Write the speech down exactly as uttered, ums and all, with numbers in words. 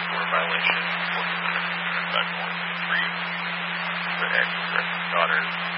for a violation of fourteen Section three, the ex-daughters